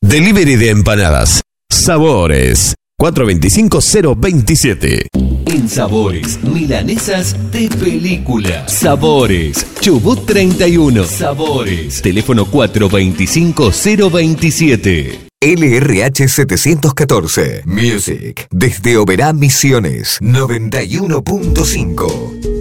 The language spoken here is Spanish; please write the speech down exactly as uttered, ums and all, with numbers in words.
Delivery de empanadas. Sabores. cuatro dos cinco cero dos siete. En Sabores, milanesas de película. Sabores, Chubut treinta y uno. Sabores, teléfono cuatro dos cinco cero dos siete. L R H setecientos catorce Music, desde Oberá Misiones, noventa y uno punto cinco.